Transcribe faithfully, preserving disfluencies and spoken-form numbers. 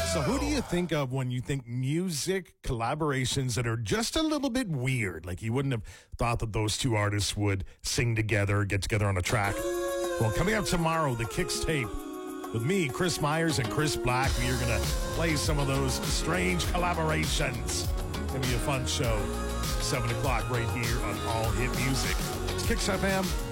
So who do you think of when you think music collaborations that are just a little bit weird? Like you wouldn't have thought that those two artists would sing together, get together on a track. Well, coming up tomorrow, the Kicks tape with me, Chris Myers, and Chris Black. We are going to play some of those strange collaborations. It's going to be a fun show. seven o'clock right here on All Hit Music. It's Kicks F M.